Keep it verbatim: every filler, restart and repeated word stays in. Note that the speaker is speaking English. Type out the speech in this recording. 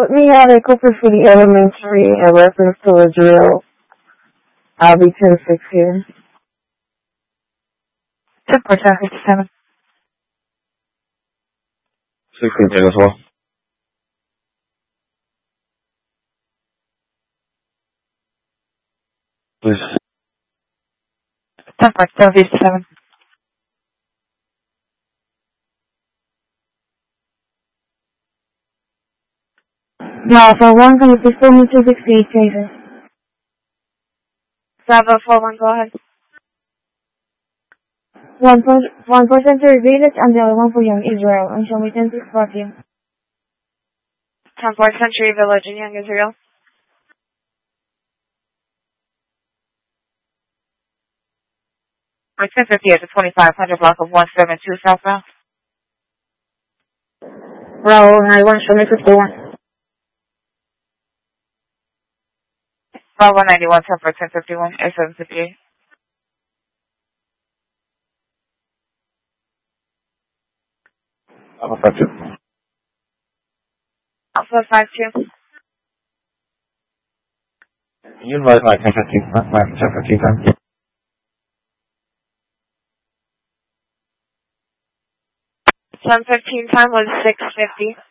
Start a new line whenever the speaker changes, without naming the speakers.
Put me on a cooper for the elementary in reference to a drill. I'll be ten six here.
ten four, ten fifty-seven.
sixteen ten as well. Please.
ten four, ten fifty-seven.
No, for one, can you please put me two sixty-eight cases?
Bravo four one, go ahead.
One, per, one person to Village and the other one for Young Israel. And show me ten six five you.
ten four, Century Village in Young Israel. For ten fifty at the twenty-five hundred block of one seven two southbound.
Bravo, ninety-one, show me fifty-one.
Bravo ninety-one, ten four, ten fifty-one, eight seven fifty-eight.
Alpha five two.
Alpha five two.
You invite my ten fifteen, my ten fifteen time.
ten fifteen time was six fifty.